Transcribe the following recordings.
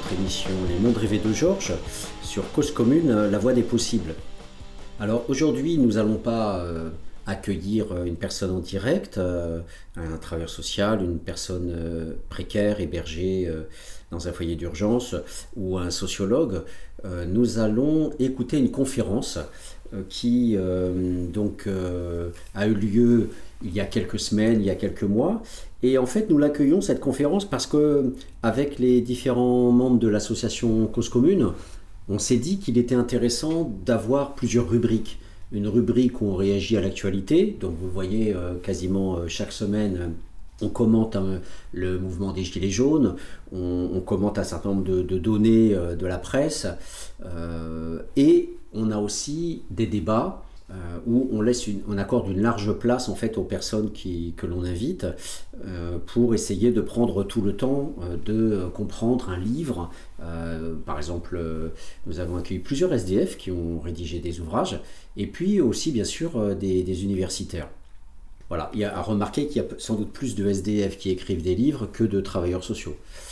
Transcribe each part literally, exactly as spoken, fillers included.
votre émission Les Mondes Rêvés de Georges sur Cause Commune, la voix des possibles. Alors aujourd'hui, nous n'allons pas euh, accueillir une personne en direct, euh, un travailleur social, une personne euh, précaire, hébergée euh, dans un foyer d'urgence ou un sociologue. Euh, nous allons écouter une conférence euh, qui euh, donc, euh, a eu lieu il y a quelques semaines, il y a quelques mois. Et en fait, nous l'accueillons, cette conférence, parce que avec les différents membres de l'association Cause Commune, on s'est dit qu'il était intéressant d'avoir plusieurs rubriques. Une rubrique où on réagit à l'actualité, donc vous voyez euh, quasiment euh, chaque semaine, on commente hein, le mouvement des Gilets jaunes, on, on commente un certain nombre de, de données euh, de la presse, euh, et on a aussi des débats Euh, où on, laisse une, on accorde une large place en fait aux personnes qui, que l'on invite euh, pour essayer de prendre tout le temps euh, de comprendre un livre. Euh, par exemple, euh, nous avons accueilli plusieurs S D F qui ont rédigé des ouvrages, et puis aussi bien sûr euh, des, des universitaires. Voilà, il y a à remarquer qu'il y a sans doute plus de S D F qui écrivent des livres que de travailleurs sociaux.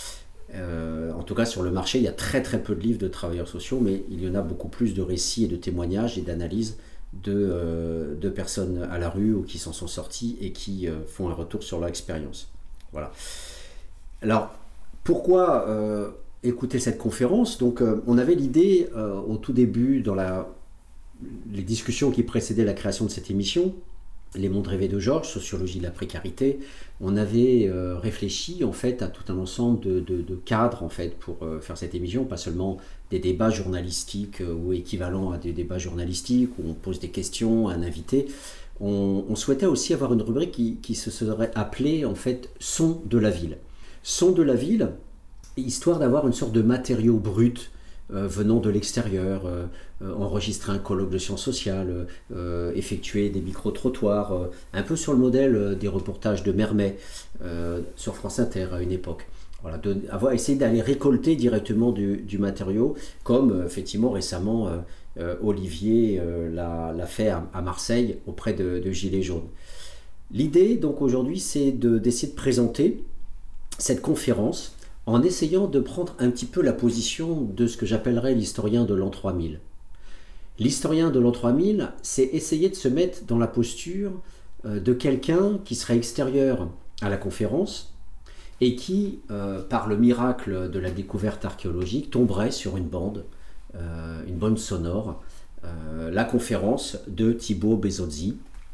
Euh, en tout cas, sur le marché, il y a très très peu de livres de travailleurs sociaux, mais il y en a beaucoup plus de récits et de témoignages et d'analyses De, euh, de personnes à la rue ou qui s'en sont sorties et qui euh, font un retour sur leur expérience. Voilà. Alors, pourquoi euh, écouter cette conférence ? Donc, euh, on avait l'idée euh, au tout début, dans la, les discussions qui précédaient la création de cette émission, Les Mondes Rêvés de Georges, Sociologie de la précarité, on avait euh, réfléchi en fait à tout un ensemble de, de, de cadres en fait pour euh, faire cette émission, pas seulement des débats journalistiques euh, ou équivalents à des débats journalistiques où on pose des questions à un invité. On, on souhaitait aussi avoir une rubrique qui, qui se serait appelée en fait Son de la ville. Son de la ville, histoire d'avoir une sorte de matériau brut Euh, venant de l'extérieur, euh, euh, enregistrer un colloque de sciences sociales, euh, effectuer des micro-trottoirs, euh, un peu sur le modèle euh, des reportages de Mermet euh, sur France Inter à une époque. Voilà, de, avoir essayé d'aller récolter directement du, du matériau, comme euh, effectivement récemment euh, euh, Olivier euh, l'a, l'a fait à, à Marseille auprès de, de Gilets jaunes. L'idée donc aujourd'hui, c'est de, d'essayer de présenter cette conférence en essayant de prendre un petit peu la position de ce que j'appellerais l'historien de l'an trois mille. L'historien de l'an trois mille, c'est essayer de se mettre dans la posture de quelqu'un qui serait extérieur à la conférence et qui, euh, par le miracle de la découverte archéologique, tomberait sur une bande, euh, une bande sonore, euh, la conférence de Thibaut Bezozzi,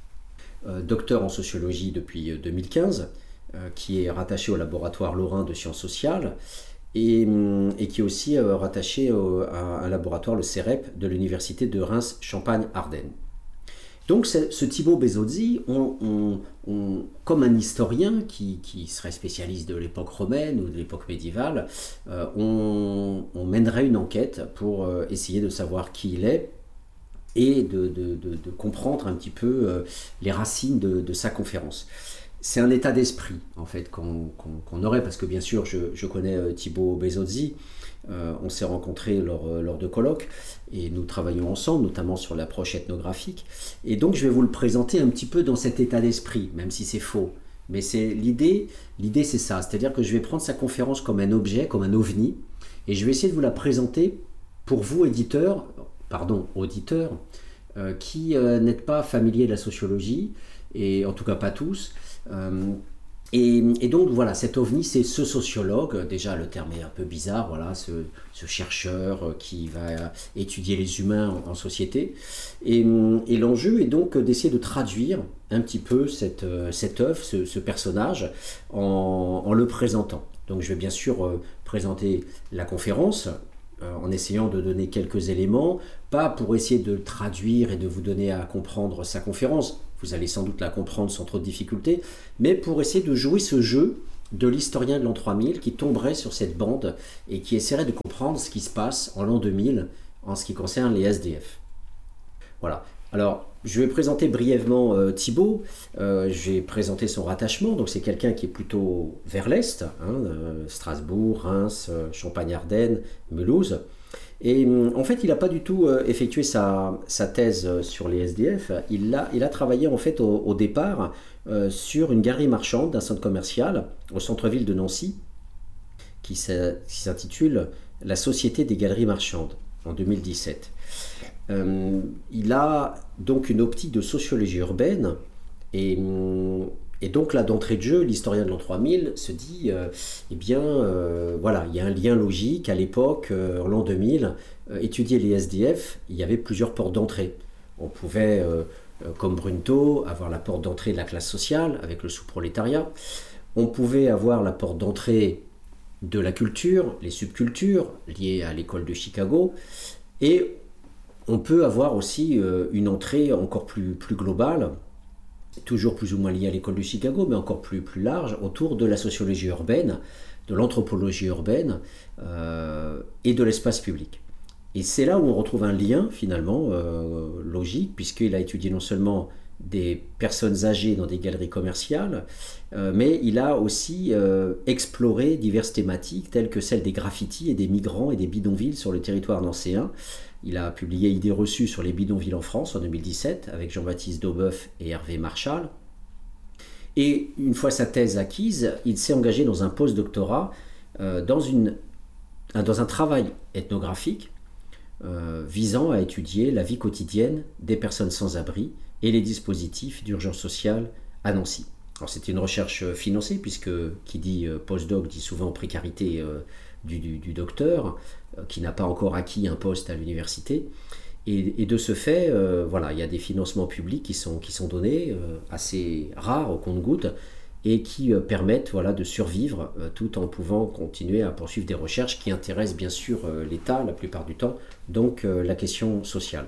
euh, docteur en sociologie depuis deux mille quinze, qui est rattaché au laboratoire lorrain de sciences sociales et, et qui est aussi rattaché au, à un laboratoire, le CEREP, de l'université de Reims-Champagne-Ardenne. Donc ce Thibaut Bezozzi, on, on, on, comme un historien qui, qui serait spécialiste de l'époque romaine ou de l'époque médiévale, euh, on, on mènerait une enquête pour euh, essayer de savoir qui il est et de, de, de, de comprendre un petit peu euh, les racines de, de sa conférence. C'est un état d'esprit en fait qu'on, qu'on, qu'on aurait, parce que bien sûr je, je connais euh, Thibaut Bezozzi, euh, on s'est rencontrés lors, euh, lors de colloques et nous travaillons ensemble, notamment sur l'approche ethnographique, et donc je vais vous le présenter un petit peu dans cet état d'esprit, même si c'est faux. Mais c'est l'idée, l'idée c'est ça, c'est-à-dire que je vais prendre sa conférence comme un objet, comme un ovni, et je vais essayer de vous la présenter pour vous éditeurs, pardon, auditeurs, euh, qui euh, n'êtes pas familiers de la sociologie, et en tout cas pas tous. Euh, et, et donc voilà, cet ovni, c'est ce sociologue, déjà le terme est un peu bizarre, voilà, ce, ce chercheur qui va étudier les humains en, en société, et, et l'enjeu est donc d'essayer de traduire un petit peu cette, cette œuvre, ce, ce personnage, en, en le présentant. Donc je vais bien sûr euh, présenter la conférence, en essayant de donner quelques éléments, pas pour essayer de le traduire et de vous donner à comprendre sa conférence, vous allez sans doute la comprendre sans trop de difficulté, mais pour essayer de jouer ce jeu de l'historien de l'an trois mille qui tomberait sur cette bande et qui essaierait de comprendre ce qui se passe en l'an deux mille en ce qui concerne les S D F. Voilà. Alors, je vais présenter brièvement euh, Thibaut, euh, je vais présenter son rattachement, donc c'est quelqu'un qui est plutôt vers l'Est, hein, euh, Strasbourg, Reims, euh, Champagne-Ardenne, Mulhouse, et en fait il n'a pas du tout euh, effectué sa, sa thèse sur les S D F, il a, il a travaillé en fait au, au départ euh, sur une galerie marchande d'un centre commercial au centre-ville de Nancy, qui s'intitule la Société des galeries marchandes en deux mille dix-sept. Euh, il a donc une optique de sociologie urbaine et, et donc là d'entrée de jeu, l'historien de l'an trois mille se dit euh, eh bien euh, voilà, il y a un lien logique. À l'époque, euh, en l'an deux mille, euh, étudier les S D F, il y avait plusieurs portes d'entrée. On pouvait, euh, comme Brunto, avoir la porte d'entrée de la classe sociale avec le sous-prolétariat. On pouvait avoir la porte d'entrée de la culture, les subcultures liées à l'école de Chicago, et on peut avoir aussi euh, une entrée encore plus, plus globale, toujours plus ou moins liée à l'école de Chicago, mais encore plus, plus large, autour de la sociologie urbaine, de l'anthropologie urbaine euh, et de l'espace public. Et c'est là où on retrouve un lien finalement euh, logique, puisqu'il a étudié non seulement des personnes âgées dans des galeries commerciales, euh, mais il a aussi euh, exploré diverses thématiques telles que celle des graffitis et des migrants et des bidonvilles sur le territoire nancéen. Il a publié Idées reçues sur les bidonvilles en France en deux mille dix-sept avec Jean-Baptiste Daubeuf et Hervé Marchal. Et une fois sa thèse acquise, il s'est engagé dans un post-doctorat euh, dans, une, dans un travail ethnographique euh, visant à étudier la vie quotidienne des personnes sans abri et les dispositifs d'urgence sociale à Nancy. Alors c'était une recherche financée, puisque qui dit postdoc dit souvent précarité euh, du, du, du docteur, euh, qui n'a pas encore acquis un poste à l'université. Et, et de ce fait, euh, voilà, il y a des financements publics qui sont, qui sont donnés, euh, assez rares au compte-gouttes, et qui euh, permettent voilà, de survivre euh, tout en pouvant continuer à poursuivre des recherches qui intéressent bien sûr euh, l'État la plupart du temps, donc euh, la question sociale.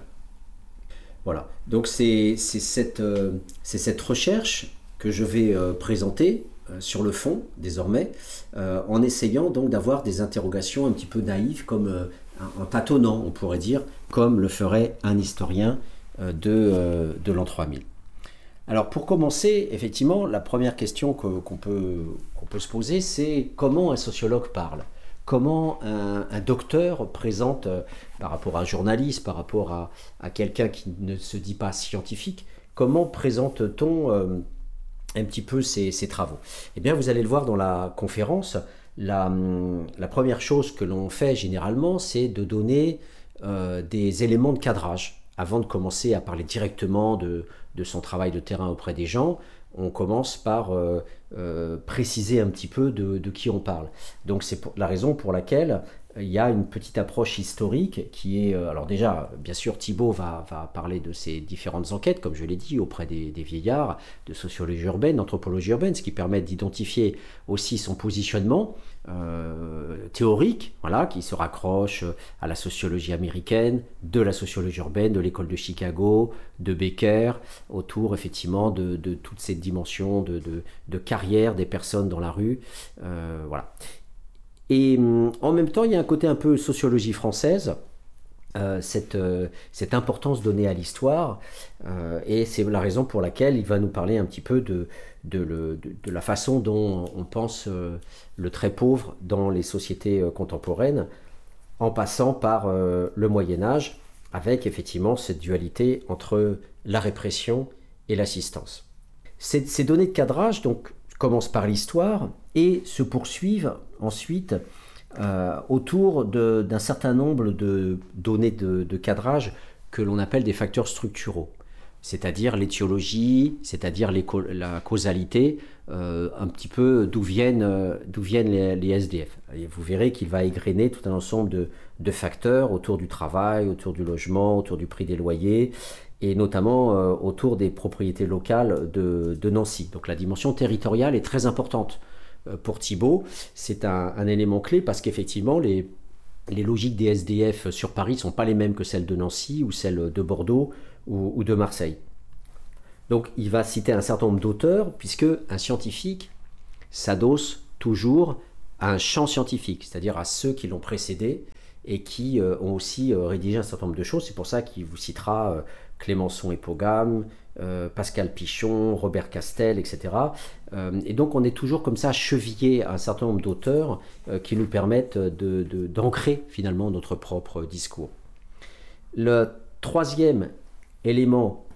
Voilà, donc c'est, c'est, cette, euh, c'est cette recherche que je vais euh, présenter euh, sur le fond désormais, euh, en essayant donc d'avoir des interrogations un petit peu naïves, comme euh, en tâtonnant, on pourrait dire, comme le ferait un historien euh, de, euh, de l'an trois mille. Alors pour commencer, effectivement, la première question que, qu'on, peut, qu'on peut se poser, c'est comment un sociologue parle ? Comment un, un docteur présente, euh, par rapport à un journaliste, par rapport à, à quelqu'un qui ne se dit pas scientifique, comment présente-t-on euh, un petit peu ses, ses travaux ? Eh bien, vous allez le voir dans la conférence, la, la première chose que l'on fait généralement, c'est de donner euh, des éléments de cadrage. Avant de commencer à parler directement de, de son travail de terrain auprès des gens, on commence par euh, euh, préciser un petit peu de, de qui on parle. Donc c'est pour, la raison pour laquelle euh, il y a une petite approche historique qui est... Euh, alors déjà, bien sûr, Thibaut va, va parler de ses différentes enquêtes, comme je l'ai dit, auprès des, des vieillards, de sociologie urbaine, d'anthropologie urbaine, ce qui permet d'identifier aussi son positionnement euh, théorique, voilà, qui se raccroche à la sociologie américaine, de la sociologie urbaine, de l'école de Chicago, de Becker, autour effectivement de, de toute cette dimension de, de, de carrière des personnes dans la rue, euh, voilà. Et en même temps, il y a un côté un peu sociologie française, euh, cette, euh, cette importance donnée à l'histoire, euh, et c'est la raison pour laquelle il va nous parler un petit peu de, de, le, de, de la façon dont on pense euh, le très pauvre dans les sociétés euh, contemporaines, en passant par euh, le Moyen-Âge, avec effectivement cette dualité entre la répression et l'assistance. Ces, ces données de cadrage donc, commencent par l'histoire et se poursuivent ensuite euh, autour de, d'un certain nombre de données de, de cadrage que l'on appelle des facteurs structuraux, c'est-à-dire l'étiologie, c'est-à-dire les, la causalité, euh, un petit peu d'où viennent, euh, d'où viennent les, les S D F. Et vous verrez qu'il va égrener tout un ensemble de, de facteurs autour du travail, autour du logement, autour du prix des loyers, et notamment euh, autour des propriétés locales de, de Nancy. Donc la dimension territoriale est très importante euh, pour Thibaut. C'est un, un élément clé parce qu'effectivement, les, les logiques des S D F sur Paris ne sont pas les mêmes que celles de Nancy ou celles de Bordeaux ou, ou de Marseille. Donc il va citer un certain nombre d'auteurs, puisque un scientifique s'adosse toujours à un champ scientifique, c'est-à-dire à ceux qui l'ont précédé et qui euh, ont aussi euh, rédigé un certain nombre de choses. C'est pour ça qu'il vous citera euh, Clémenceau et Pogam, euh, Pascal Pichon, Robert Castel, et cetera. Euh, et donc on est toujours comme ça chevillé à un certain nombre d'auteurs euh, qui nous permettent de, de, d'ancrer finalement notre propre discours. Le troisième élément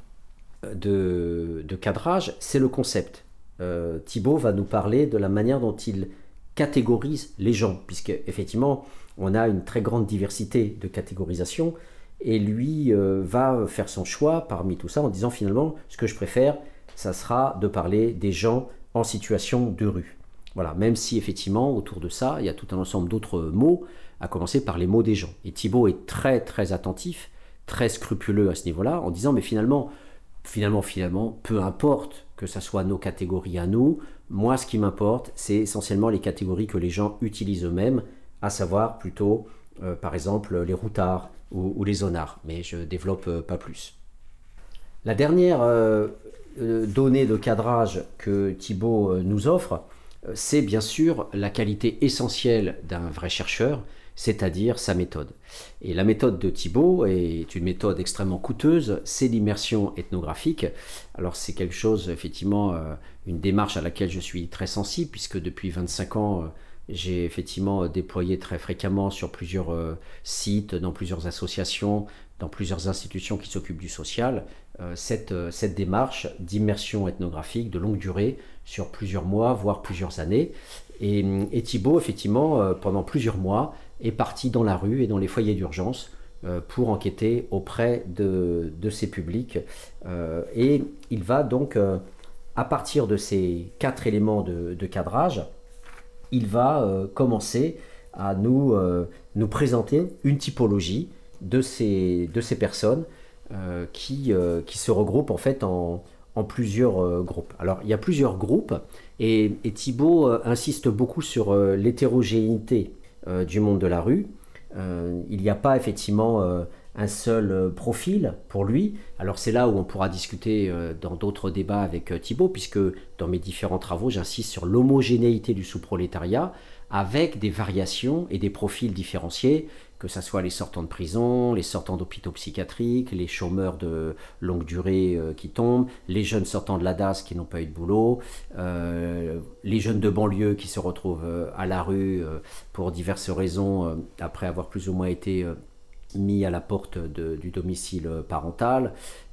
de, de cadrage, c'est le concept. Euh, Thibaut va nous parler de la manière dont il catégorise les gens, puisque effectivement on a une très grande diversité de catégorisation, et lui euh, va faire son choix parmi tout ça en disant finalement ce que je préfère, ça sera de parler des gens en situation de rue. Voilà, même si effectivement autour de ça il y a tout un ensemble d'autres mots, à commencer par les mots des gens. Et Thibaut est très très attentif, très scrupuleux à ce niveau-là, en disant mais finalement, finalement, finalement, peu importe que ça soit nos catégories à nous, moi ce qui m'importe c'est essentiellement les catégories que les gens utilisent eux-mêmes, à savoir plutôt euh, par exemple les routards ou, ou les zonards, mais je développe euh, pas plus. La dernière euh, euh, donnée de cadrage que Thibaut euh, nous offre, euh, c'est bien sûr la qualité essentielle d'un vrai chercheur, c'est-à-dire sa méthode. Et la méthode de Thibaut est une méthode extrêmement coûteuse, c'est l'immersion ethnographique. Alors c'est quelque chose, effectivement, euh, une démarche à laquelle je suis très sensible, puisque depuis vingt-cinq ans, euh, j'ai effectivement déployé très fréquemment sur plusieurs euh, sites, dans plusieurs associations, dans plusieurs institutions qui s'occupent du social, euh, cette, euh, cette démarche d'immersion ethnographique de longue durée sur plusieurs mois, voire plusieurs années. Et, et Thibaut, effectivement, euh, pendant plusieurs mois, est parti dans la rue et dans les foyers d'urgence euh, pour enquêter auprès de, de ces publics. Euh, et il va donc, euh, à partir de ces quatre éléments de, de cadrage, il va euh, commencer à nous, euh, nous présenter une typologie de ces, de ces personnes euh, qui, euh, qui se regroupent en fait en, en plusieurs euh, groupes. Alors il y a plusieurs groupes et, et Thibaut euh, insiste beaucoup sur euh, l'hétérogénéité euh, du monde de la rue. Euh, il n'y a pas effectivement euh, un seul euh, profil pour lui. Alors c'est là où on pourra discuter euh, dans d'autres débats avec euh, Thibaut, puisque dans mes différents travaux j'insiste sur l'homogénéité du sous-prolétariat avec des variations et des profils différenciés, que ce soit les sortants de prison, les sortants d'hôpitaux psychiatriques, les chômeurs de longue durée euh, qui tombent, les jeunes sortant de l'A D A S qui n'ont pas eu de boulot, euh, les jeunes de banlieue qui se retrouvent euh, à la rue euh, pour diverses raisons, euh, après avoir plus ou moins été euh, mis à la porte de, du domicile parental.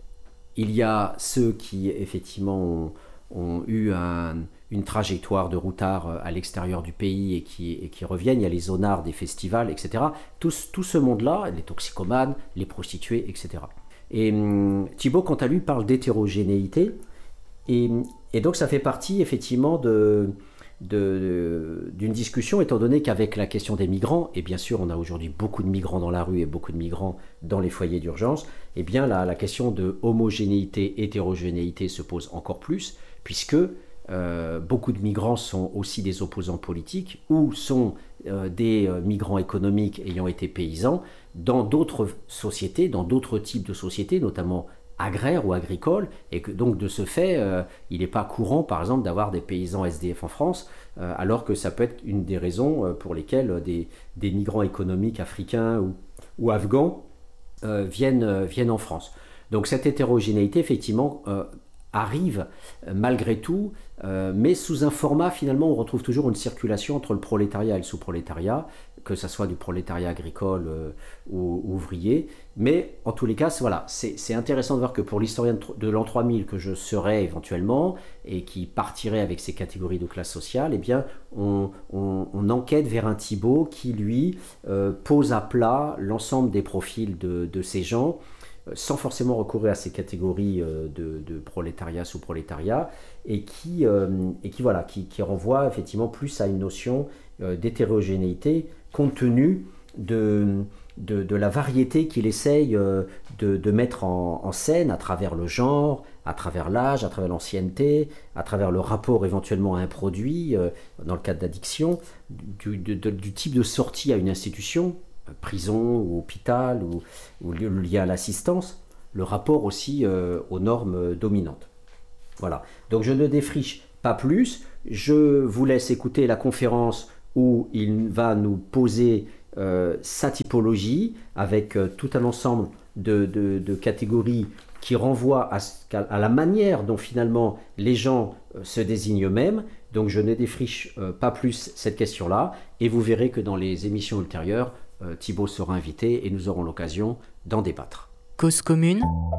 Il y a ceux qui effectivement ont, ont eu un, une trajectoire de routard à l'extérieur du pays et qui, et qui reviennent. Il y a les zonards des festivals, et cetera. Tout, tout ce monde-là, les toxicomanes, les prostituées, et cetera. Et hum, Thibaut, quant à lui, parle d'hétérogénéité. Et, et donc ça fait partie effectivement de... De, de, d'une discussion, étant donné qu'avec la question des migrants, et bien sûr on a aujourd'hui beaucoup de migrants dans la rue et beaucoup de migrants dans les foyers d'urgence, et bien la, la question de homogénéité, hétérogénéité se pose encore plus, puisque euh, beaucoup de migrants sont aussi des opposants politiques ou sont euh, des euh, migrants économiques ayant été paysans dans d'autres sociétés, dans d'autres types de sociétés, notamment agraire ou agricole, et que donc de ce fait, euh, il n'est pas courant par exemple d'avoir des paysans S D F en France, euh, alors que ça peut être une des raisons euh, pour lesquelles des, des migrants économiques africains ou, ou afghans euh, viennent, euh, viennent en France. Donc cette hétérogénéité effectivement euh, arrive euh, malgré tout, euh, mais sous un format finalement on retrouve toujours une circulation entre le prolétariat et le sous-prolétariat, que ce soit du prolétariat agricole euh, ou, ou ouvrier. Mais en tous les cas, c'est, voilà, c'est, c'est intéressant de voir que pour l'historien de, de l'an trois mille que je serais éventuellement, et qui partirait avec ces catégories de classe sociale, eh bien, on, on, on enquête vers un Thibaut qui, lui, euh, pose à plat l'ensemble des profils de, de ces gens, euh, sans forcément recourir à ces catégories euh, de, de prolétariat, sous-prolétariat, et qui, euh, et qui, voilà, qui, qui renvoie effectivement plus à une notion euh, d'hétérogénéité, compte tenu de, de, de la variété qu'il essaye euh, de, de mettre en, en scène à travers le genre, à travers l'âge, à travers l'ancienneté, à travers le rapport éventuellement à un produit, euh, dans le cas d'addiction, du, de, de, du type de sortie à une institution, euh, prison ou hôpital, ou, ou lié à l'assistance, le rapport aussi euh, aux normes dominantes. Voilà, donc je ne défriche pas plus, je vous laisse écouter la conférence où il va nous poser euh, sa typologie avec euh, tout un ensemble de, de, de catégories qui renvoient à, à la manière dont finalement les gens euh, se désignent eux-mêmes. Donc je ne défriche euh, pas plus cette question-là, et vous verrez que dans les émissions ultérieures, euh, Thibaut sera invité et nous aurons l'occasion d'en débattre. Cause commune,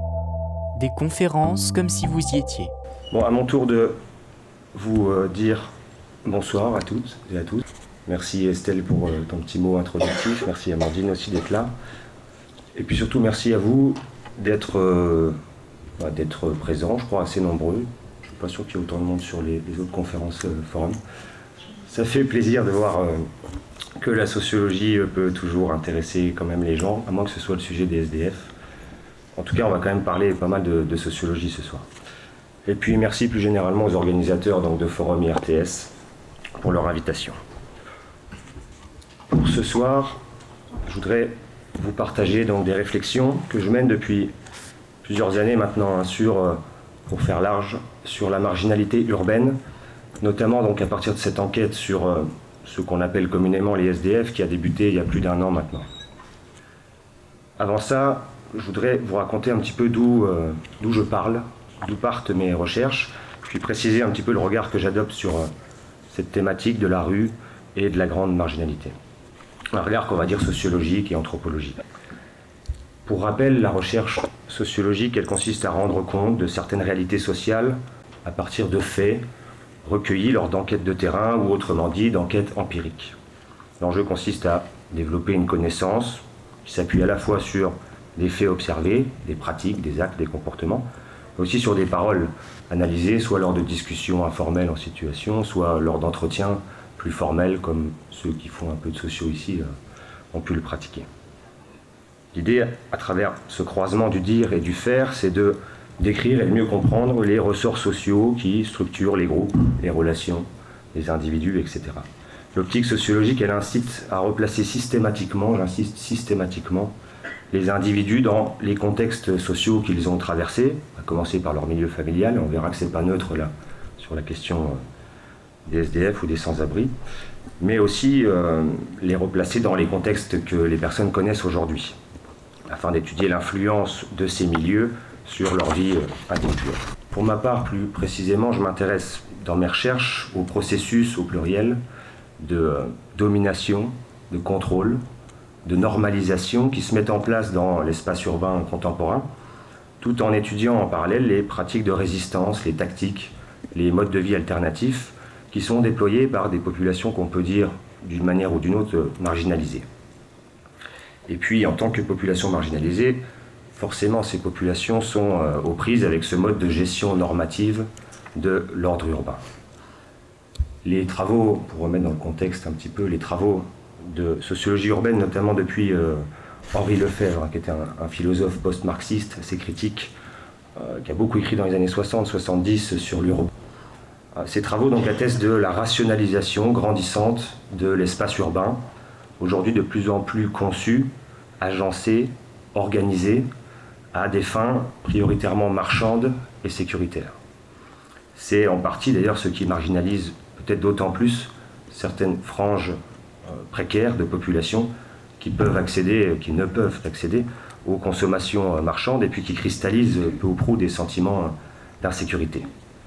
des conférences comme si vous y étiez. Bon, à mon tour de vous euh, dire bonsoir à toutes et à tous. Merci Estelle pour euh, ton petit mot introductif. Merci Amandine aussi d'être là. Et puis surtout merci à vous d'être euh, bah, d'être présents, je crois assez nombreux. Je ne suis pas sûr qu'il y ait autant de monde sur les, les autres conférences euh, forums. Ça fait plaisir de voir euh, que la sociologie euh, peut toujours intéresser quand même les gens, à moins que ce soit le sujet des S D F. En tout cas, on va quand même parler pas mal de, de sociologie ce soir. Et puis merci plus généralement aux organisateurs donc, de Forum I R T S pour leur invitation. Pour ce soir, je voudrais vous partager donc, des réflexions que je mène depuis plusieurs années maintenant hein, sur, euh, pour faire large, sur la marginalité urbaine, notamment donc, à partir de cette enquête sur euh, ce qu'on appelle communément les S D F qui a débuté il y a plus d'un an maintenant. Avant ça, je voudrais vous raconter un petit peu d'où euh, d'où je parle, d'où partent mes recherches, puis préciser un petit peu le regard que j'adopte sur euh, cette thématique de la rue et de la grande marginalité. Un regard qu'on va dire sociologique et anthropologique. Pour rappel, la recherche sociologique, elle consiste à rendre compte de certaines réalités sociales à partir de faits recueillis lors d'enquêtes de terrain ou autrement dit d'enquêtes empiriques. L'enjeu consiste à développer une connaissance qui s'appuie à la fois sur des faits observés, des pratiques, des actes, des comportements, mais aussi sur des paroles analysées, soit lors de discussions informelles en situation, soit lors d'entretiens plus formels, comme ceux qui font un peu de sociaux ici euh, ont pu le pratiquer. L'idée, à travers ce croisement du dire et du faire, c'est de décrire et de mieux comprendre les ressorts sociaux qui structurent les groupes, les relations, les individus, et cetera. L'optique sociologique, elle incite à replacer systématiquement, j'insiste systématiquement, les individus dans les contextes sociaux qu'ils ont traversés, à commencer par leur milieu familial, on verra que ce n'est pas neutre là, sur la question des S D F ou des sans-abri, mais aussi euh, les replacer dans les contextes que les personnes connaissent aujourd'hui, afin d'étudier l'influence de ces milieux sur leur vie euh, individuelle. Pour ma part, plus précisément, je m'intéresse dans mes recherches au processus, au pluriel, de euh, domination, de contrôle, de normalisation qui se mettent en place dans l'espace urbain contemporain, tout en étudiant en parallèle les pratiques de résistance, les tactiques, les modes de vie alternatifs qui sont déployés par des populations qu'on peut dire d'une manière ou d'une autre marginalisées. Et puis, en tant que population marginalisée, forcément ces populations sont euh, aux prises avec ce mode de gestion normative de l'ordre urbain. Les travaux, pour remettre dans le contexte un petit peu, les travaux de sociologie urbaine, notamment depuis euh, Henri Lefebvre, hein, qui était un, un philosophe post-marxiste assez critique, euh, qui a beaucoup écrit dans les années soixante soixante-dix sur l'urbain. Euh, ces travaux donc, attestent de la rationalisation grandissante de l'espace urbain, aujourd'hui de plus en plus conçu, agencé, organisé, à des fins prioritairement marchandes et sécuritaires. C'est en partie d'ailleurs ce qui marginalise peut-être d'autant plus certaines franges euh, précaires de population qui peuvent accéder, qui ne peuvent accéder aux consommations euh, marchandes et puis qui cristallisent peu ou prou des sentiments euh, d'insécurité.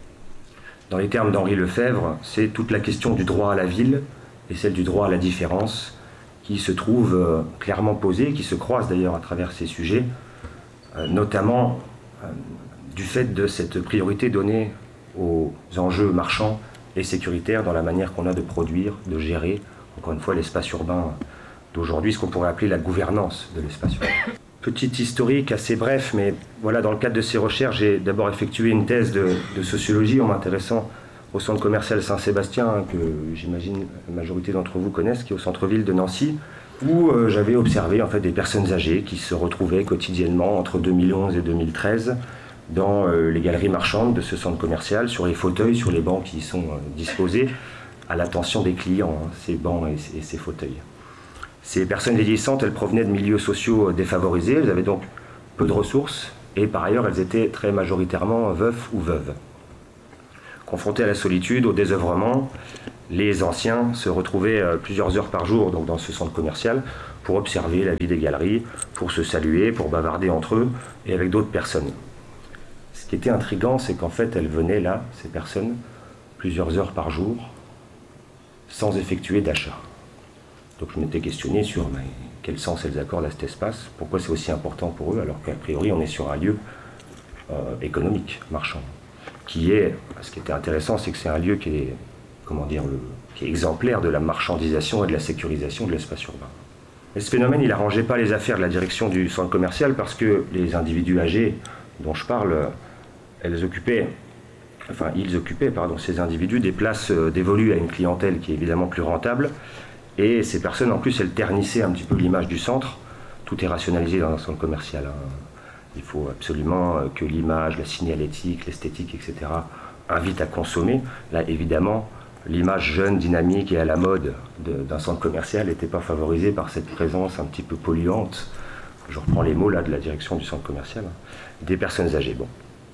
Dans les termes d'Henri Lefebvre, c'est toute la question du droit à la ville et celle du droit à la différence qui se trouve euh, clairement posée, qui se croise d'ailleurs à travers ces sujets, euh, notamment euh, du fait de cette priorité donnée aux enjeux marchands et sécuritaires dans la manière qu'on a de produire, de gérer, encore une fois, l'espace urbain d'aujourd'hui, ce qu'on pourrait appeler la gouvernance de l'espace urbain. Petit historique assez bref, mais voilà, dans le cadre de ces recherches, j'ai d'abord effectué une thèse de, de sociologie en m'intéressant au centre commercial Saint-Sébastien, hein, que j'imagine la majorité d'entre vous connaissent, qui est au centre-ville de Nancy, où euh, j'avais observé en fait, des personnes âgées qui se retrouvaient quotidiennement entre deux mille onze et deux mille treize dans euh, les galeries marchandes de ce centre commercial, sur les fauteuils, sur les bancs qui y sont euh, disposés, à l'attention des clients, hein, ces bancs et, et ces fauteuils. Ces personnes vieillissantes, elles provenaient de milieux sociaux défavorisés, elles avaient donc peu de ressources, et par ailleurs, elles étaient très majoritairement veufs ou veuves. Confrontés à la solitude, au désœuvrement, les anciens se retrouvaient plusieurs heures par jour donc dans ce centre commercial pour observer la vie des galeries, pour se saluer, pour bavarder entre eux et avec d'autres personnes. Ce qui était intriguant, c'est qu'en fait, elles venaient là, ces personnes, plusieurs heures par jour, sans effectuer d'achat. Donc je m'étais questionné sur mais, quel sens elles accordent à cet espace, pourquoi c'est aussi important pour eux, alors qu'a priori on est sur un lieu euh, économique, marchand. Qui est, ce qui était intéressant, c'est que c'est un lieu qui est, comment dire, le, qui est exemplaire de la marchandisation et de la sécurisation de l'espace urbain. Et ce phénomène, il n'arrangeait pas les affaires de la direction du centre commercial parce que les individus âgés dont je parle, elles occupaient, enfin ils occupaient, pardon, ces individus des places dévolues à une clientèle qui est évidemment plus rentable. Et ces personnes, en plus, elles ternissaient un petit peu l'image du centre. Tout est rationalisé dans un centre commercial, hein. Il faut absolument que l'image, la signalétique, l'esthétique, et cetera invitent à consommer. Là, évidemment, l'image jeune, dynamique et à la mode d'un centre commercial n'était pas favorisée par cette présence un petit peu polluante, je reprends les mots là de la direction du centre commercial, hein, des personnes âgées. Bon.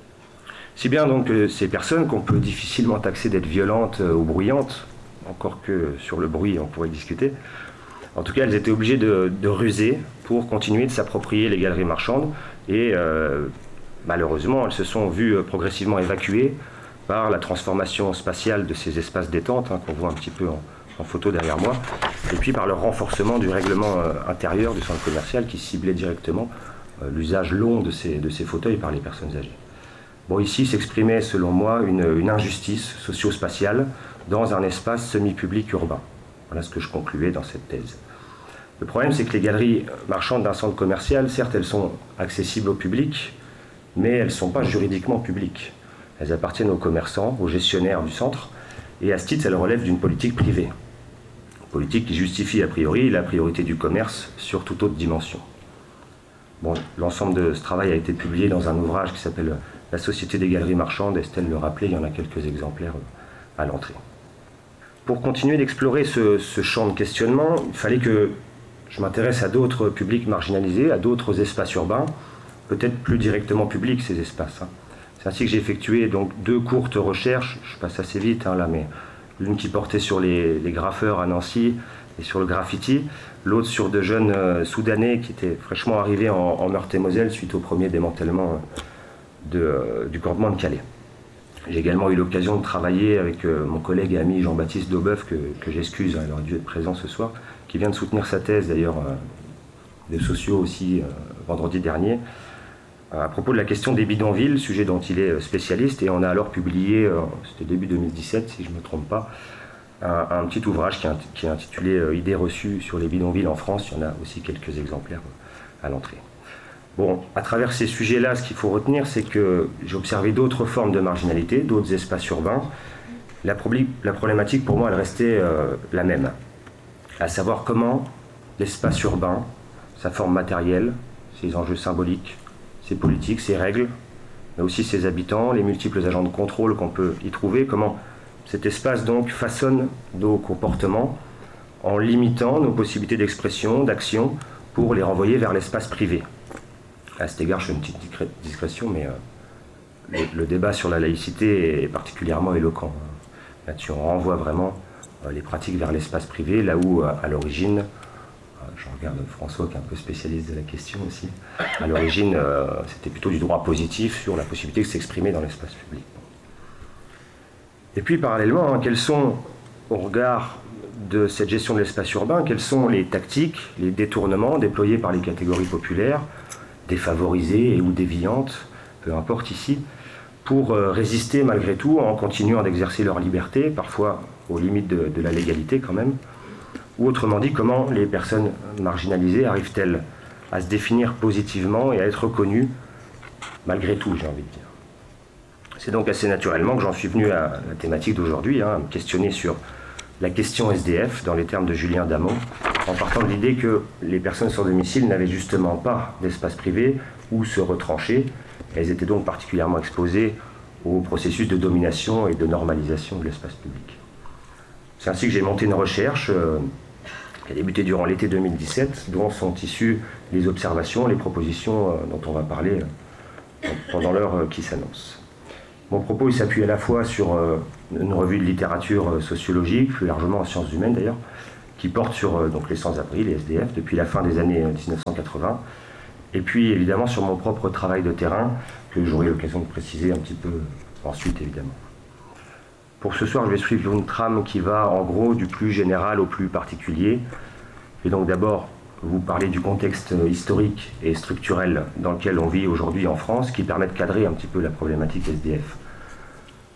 Si bien donc que ces personnes qu'on peut difficilement taxer d'être violentes ou bruyantes, encore que sur le bruit on pourrait discuter, en tout cas elles étaient obligées de, de ruser pour continuer de s'approprier les galeries marchandes et euh, malheureusement elles se sont vues progressivement évacuées par la transformation spatiale de ces espaces détente, hein, qu'on voit un petit peu en, en photo derrière moi, et puis par le renforcement du règlement euh, intérieur du centre commercial qui ciblait directement euh, l'usage long de ces, de ces fauteuils par les personnes âgées. Bon, ici s'exprimait selon moi une, une injustice socio-spatiale dans un espace semi-public urbain. Voilà ce que je concluais dans cette thèse. Le problème, c'est que les galeries marchandes d'un centre commercial, certes, elles sont accessibles au public, mais elles ne sont pas juridiquement publiques. Elles appartiennent aux commerçants, aux gestionnaires du centre, et à ce titre, elles relèvent d'une politique privée. Une politique qui justifie a priori la priorité du commerce sur toute autre dimension. Bon, l'ensemble de ce travail a été publié dans un ouvrage qui s'appelle « La Société des galeries marchandes », Estelle le rappelait, il y en a quelques exemplaires à l'entrée. Pour continuer d'explorer ce, ce champ de questionnement, il fallait que je m'intéresse à d'autres publics marginalisés, à d'autres espaces urbains, peut-être plus directement publics ces espaces. Hein. C'est ainsi que j'ai effectué donc deux courtes recherches, je passe assez vite hein, là, mais l'une qui portait sur les, les graffeurs à Nancy et sur le graffiti, l'autre sur de jeunes euh, Soudanais qui étaient fraîchement arrivés en, en Meurthe-et-Moselle suite au premier démantèlement de, euh, du campement de Calais. J'ai également eu l'occasion de travailler avec euh, mon collègue et ami Jean-Baptiste Daubeuf, que, que j'excuse, hein, il aurait dû être présent ce soir, qui vient de soutenir sa thèse d'ailleurs euh, des sociaux aussi euh, vendredi dernier, à propos de la question des bidonvilles, sujet dont il est spécialiste, et on a alors publié, euh, c'était début deux mille dix-sept si je ne me trompe pas, un, un petit ouvrage qui est, qui est intitulé euh, « Idées reçues sur les bidonvilles en France », il y en a aussi quelques exemplaires à l'entrée. Bon, à travers ces sujets-là, ce qu'il faut retenir, c'est que j'ai observé d'autres formes de marginalité, d'autres espaces urbains. La, probl- la problématique, pour moi, elle restait euh, la même, à savoir comment l'espace urbain, sa forme matérielle, ses enjeux symboliques, ses politiques, ses règles, mais aussi ses habitants, les multiples agents de contrôle qu'on peut y trouver, comment cet espace donc façonne nos comportements en limitant nos possibilités d'expression, d'action, pour les renvoyer vers l'espace privé. À cet égard, je fais une petite discrétion, mais euh, le, le débat sur la laïcité est particulièrement éloquent. Là-dessus, on renvoie vraiment euh, les pratiques vers l'espace privé, là où, euh, à l'origine, euh, je regarde François qui est un peu spécialiste de la question aussi, à l'origine, euh, c'était plutôt du droit positif sur la possibilité de s'exprimer dans l'espace public. Et puis, parallèlement, hein, quels sont, au regard de cette gestion de l'espace urbain, quelles sont les tactiques, les détournements déployés par les catégories populaires, défavorisées et ou déviantes, peu importe ici, pour euh, résister malgré tout en continuant d'exercer leur liberté, parfois aux limites de, de la légalité quand même, ou autrement dit, comment les personnes marginalisées arrivent-elles à se définir positivement et à être reconnues malgré tout, j'ai envie de dire. C'est donc assez naturellement que j'en suis venu à la thématique d'aujourd'hui, hein, à me questionner sur la question S D F, dans les termes de Julien Damon, en partant de l'idée que les personnes sans domicile n'avaient justement pas d'espace privé où se retrancher. Elles étaient donc particulièrement exposées au processus de domination et de normalisation de l'espace public. C'est ainsi que j'ai monté une recherche euh, qui a débuté durant l'été deux mille dix-sept, dont sont issues les observations, les propositions euh, dont on va parler euh, pendant l'heure euh, qui s'annonce. Mon propos il s'appuie à la fois sur euh, une revue de littérature euh, sociologique, plus largement en sciences humaines d'ailleurs, qui porte sur euh, donc les sans-abri, les S D F, depuis la fin des années euh, dix-neuf cent quatre-vingts, et puis évidemment sur mon propre travail de terrain, que j'aurai l'occasion de préciser un petit peu ensuite évidemment. Pour ce soir, je vais suivre une trame qui va en gros du plus général au plus particulier, et donc d'abord vous parler du contexte historique et structurel dans lequel on vit aujourd'hui en France, qui permet de cadrer un petit peu la problématique S D F. Je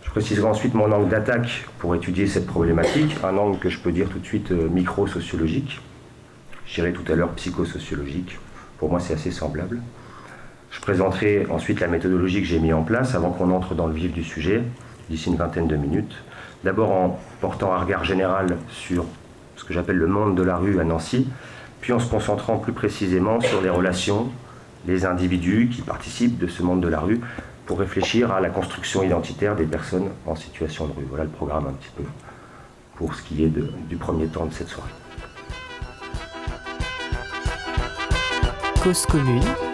Je préciserai ensuite mon angle d'attaque pour étudier cette problématique, un angle que je peux dire tout de suite euh, micro-sociologique. Je dirais tout à l'heure psychosociologique. Pour moi, c'est assez semblable. Je présenterai ensuite la méthodologie que j'ai mise en place avant qu'on entre dans le vif du sujet, d'ici une vingtaine de minutes. D'abord en portant un regard général sur ce que j'appelle le monde de la rue à Nancy, puis en se concentrant plus précisément sur les relations, les individus qui participent de ce monde de la rue, pour réfléchir à la construction identitaire des personnes en situation de rue. Voilà le programme un petit peu pour ce qui est de, du premier temps de cette soirée. Cause commune